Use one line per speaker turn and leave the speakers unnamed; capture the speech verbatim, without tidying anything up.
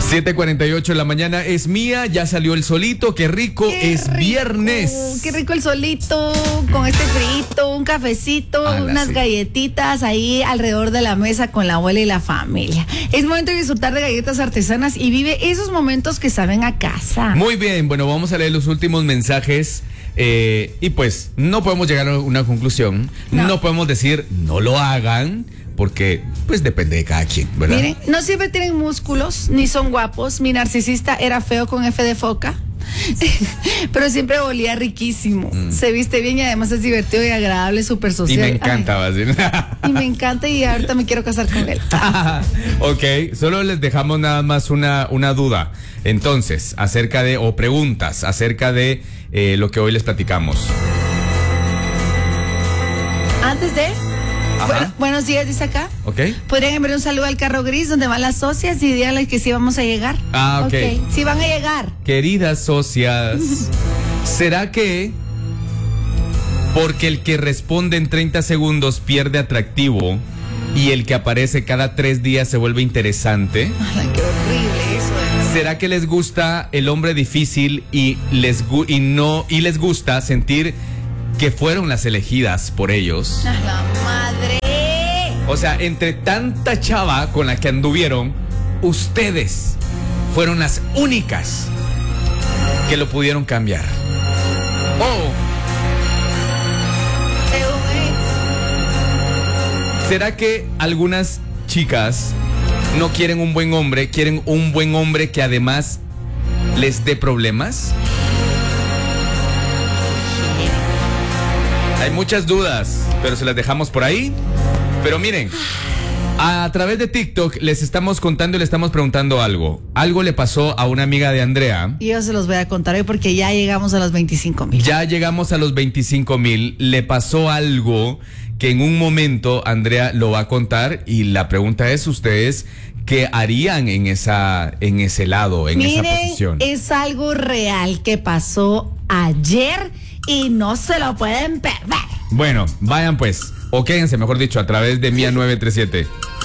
siete cuarenta y ocho de la mañana, es mía, ya salió el solito, qué rico,
Qué
es
rico,
viernes.
Qué rico el solito, con este frito, un cafecito,
Ala,
unas
sí.
galletitas ahí alrededor de la mesa con la abuela y la familia. Es momento de disfrutar de galletas artesanas y vive esos momentos que saben a casa.
Muy bien, bueno, vamos a leer los últimos mensajes. Eh, y pues no podemos llegar a una conclusión, no. no podemos decir no lo hagan, porque pues depende de cada quien, ¿verdad?
Miren, no siempre tienen músculos, ni son guapos. Mi narcisista era feo con F de foca, pero siempre olía riquísimo. Mm. Se viste bien y además es divertido y agradable, súper social.
Y me encanta, vas a decir.
Y me encanta y ahorita me quiero casar con él.
Ok, solo les dejamos nada más una, una duda. Entonces, acerca de, o preguntas acerca de eh, lo que hoy les platicamos.
Antes de...
Ajá.
Buenos días, dice acá.
Ok.
Podrían enviar un saludo al carro gris donde van las socias y díganle que sí vamos a llegar.
Ah, ok.
okay. Sí van a llegar.
Queridas socias, ¿será que porque el que responde en treinta segundos pierde atractivo y el que aparece cada tres días se vuelve interesante?
Ay, qué horrible eso es.
¿Será que les gusta el hombre difícil y les gu- y no y les gusta sentir que fueron las elegidas por ellos?
¡A la madre!
O sea, entre tanta chava con la que anduvieron, ustedes fueron las únicas que lo pudieron cambiar. Oh. ¿Será que algunas chicas no quieren un buen hombre, quieren un buen hombre que además les dé problemas? Hay muchas dudas, pero se las dejamos por ahí. Pero miren, a través de TikTok les estamos contando y le estamos preguntando algo. Algo le pasó a una amiga de Andrea.
Y yo se los voy a contar hoy porque ya llegamos a los veinticinco mil.
Ya llegamos a los veinticinco mil. Le pasó algo que en un momento Andrea lo va a contar y la pregunta es, ¿ustedes qué harían en esa, en ese lado, en
Miren,
esa posición?
Es algo real que pasó ayer y no se lo pueden perder.
Bueno, vayan pues, o quédense, mejor dicho, a través de Mía nueve tres siete.